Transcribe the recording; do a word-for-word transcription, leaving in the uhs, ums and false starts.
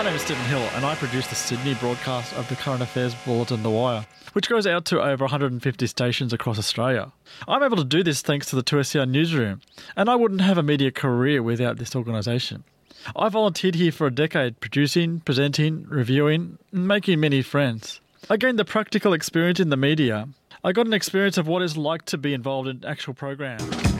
My name is Stephen Hill and I produce the Sydney broadcast of the current affairs bulletin The Wire, which goes out to over one hundred fifty stations across Australia. I'm able to do this thanks to the two S C R newsroom, and I wouldn't have a media career without this organisation. I volunteered here for a decade, producing, presenting, reviewing, and making many friends. I gained the practical experience in the media. I got an experience of what it's like to be involved in actual programs.